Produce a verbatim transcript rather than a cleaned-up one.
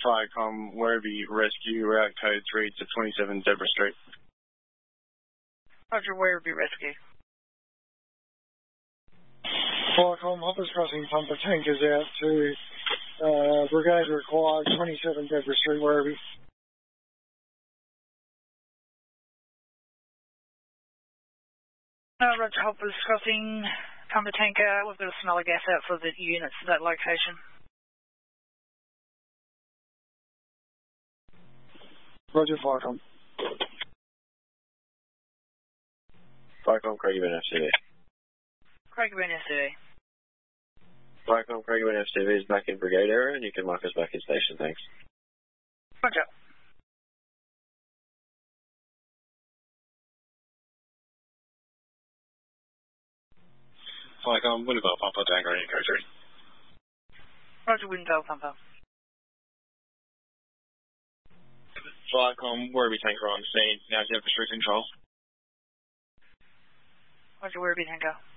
Firecom, Werribee Rescue, route code three to twenty-seven Deborah Street. Roger, Werribee Rescue. Firecom, Hoppers Crossing pumper tankers out to uh, Brigade required, twenty-seven Deborah Street, Werribee. Uh, Roger, Hoppers Crossing pumper tanker. We've got a smell of gas out for the units at that location. Roger, Firecom. Firecom, Craigieburn F C V. Craigieburn F C V. Firecom, Craigieburn F C V is back in Brigade area, and you can mark us back in station, thanks. Roger. Firecom, Winnipeg Pumper, Tango, Echo three. Roger, Winnipeg Pumper. Firecom, Werribee tanker on scene, now Deborah Street control. Roger, Werribee tanker.